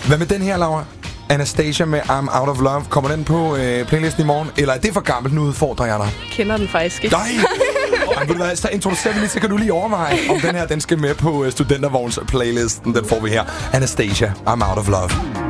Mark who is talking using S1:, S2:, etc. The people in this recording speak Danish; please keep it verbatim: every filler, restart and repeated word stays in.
S1: Hvad med den her, Laura? Anastasia med I'm Out of Love. Kommer den på øh, playlisten i morgen? Eller er det for gammelt? Nu udfordrer jeg dig.
S2: Kender den faktisk ikke.
S1: Nej! Ej, ved du hvad, så introducerer vi lige, så kan du lige overveje, om den her den skal med på øh, Studentervogns playlisten. Den får vi her. Anastasia, I'm Out of Love.